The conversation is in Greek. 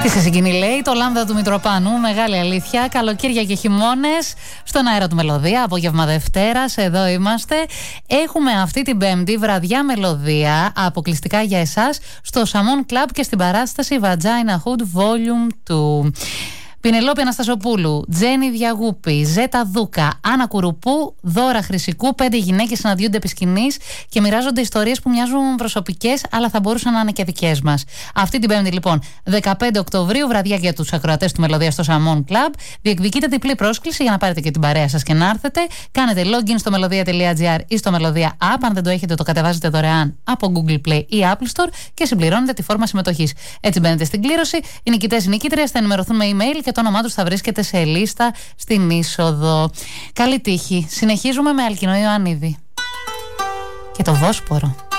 Τι σε συγκινεί, λέει, το Λάμδα του Μητροπάνου. Μεγάλη αλήθεια. Καλοκαίρια και χειμώνες στον αέρα του Μελωδία. Απόγευμα Δευτέρας. Εδώ είμαστε. Έχουμε αυτή την Πέμπτη βραδιά Μελωδία. Αποκλειστικά για εσάς. Στο Σαμόν Club και στην παράσταση Vagina Hood Volume 2. Πινελόπη Αναστασοπούλου, Τζένι Διαγούπη, Ζέτα Δούκα, Άννα Κουρουπού, Δώρα Χρυσικού. 5 γυναίκες συναντιούνται επί σκηνής και μοιράζονται ιστορίες που μοιάζουν προσωπικές, αλλά θα μπορούσαν να είναι και δικές μας. Αυτή την Πέμπτη, λοιπόν, 15 Οκτωβρίου, βραδιά για τους ακροατές του Μελωδία στο Σαμόν Club. Διεκδικείτε διπλή πρόσκληση για να πάρετε και την παρέα σας και να έρθετε. Κάνετε login στο melodia.gr ή στο Melodia App. Αν δεν το έχετε, το κατεβάζετε δωρεάν από Google Play ή Apple Store και συμπληρώνετε τη φόρμα συμμετοχής. Έτσι μπαίνετε στην κλήρωση. Οι νικητές, οι νικήτριες θα ενημερωθούν με email και το όνομά τους θα βρίσκεται σε λίστα στην είσοδο. Καλή τύχη. Συνεχίζουμε με Αλκινό Ιωαννίδη και το Βόσπορο.